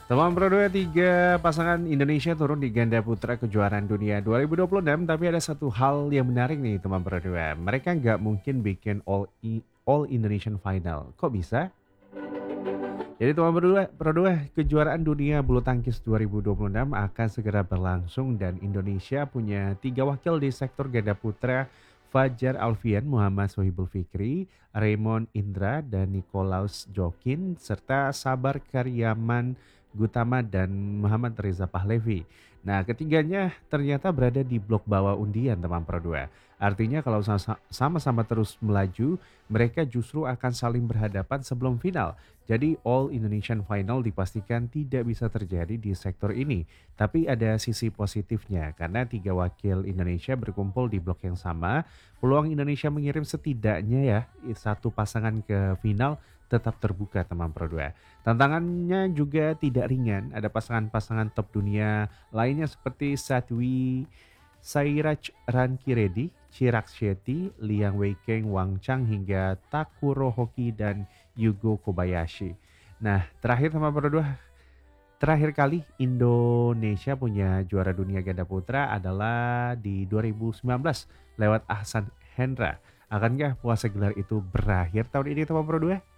Teman Pro 2, tiga pasangan Indonesia turun di ganda putra kejuaraan dunia 2026, tapi ada satu hal yang menarik nih teman Pro 2. Mereka nggak mungkin bikin all Indonesian final. Kok bisa? Jadi teman Pro 2, kejuaraan dunia bulu tangkis 2026 akan segera berlangsung dan Indonesia punya tiga wakil di sektor ganda putra: Fajar Alfian, Muhammad Sohibul Fikri, Raymond Indra, dan Nikolaus Jokin, serta Sabar Karyaman Gutama dan Muhammad Reza Pahlevi. Nah, ketiganya ternyata berada di blok bawah undian teman Pro 2. Artinya kalau sama-sama terus melaju, mereka justru akan saling berhadapan sebelum final. Jadi All Indonesian Final dipastikan tidak bisa terjadi di sektor ini. Tapi ada sisi positifnya karena tiga wakil Indonesia berkumpul di blok yang sama, peluang Indonesia mengirim setidaknya ya satu pasangan ke final tetap terbuka teman Pro 2. Tantangannya juga tidak ringan, ada pasangan-pasangan top dunia lainnya seperti Satwi Sairaj Rankiredi, Chirag Shetty, Liang Weikeng, Wang Chang hingga Takuro Hoki dan Yugo Kobayashi. Nah, terakhir sama berdua, terakhir kali Indonesia punya juara dunia ganda putra adalah di 2019 lewat Ahsan Hendra. Akankah puasa gelar itu berakhir tahun ini teman berdua?